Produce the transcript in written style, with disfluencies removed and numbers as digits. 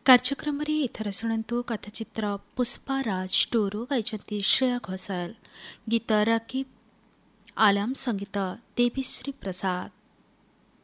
କାର୍ଯ୍ୟକ୍ରମରେ ଏଥର ଶୁଣନ୍ତୁ କଥାଚିତ୍ର ପୁଷ୍ପାରାଜ ଟୁରୁ ଗାଇଛନ୍ତି ଶ୍ରେୟା ଘୋଷାଲ, ଗୀତ ରାକିବ ଆଲାମ, ସଙ୍ଗୀତ ଦେବୀଶ୍ରୀ ପ୍ରସାଦ।